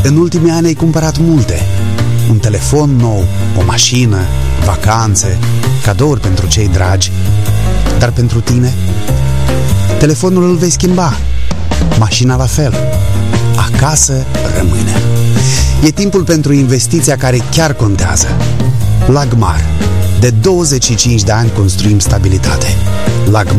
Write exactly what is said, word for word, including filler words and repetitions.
În ultimii ani ai cumpărat multe. Un telefon nou, o mașină, vacanțe, cadouri pentru cei dragi. Dar pentru tine? Telefonul îl vei schimba, mașina la fel. Acasă rămâne. E timpul pentru investiția care chiar contează. Lagmar. De douăzeci și cinci de ani construim stabilitate. Lagmar.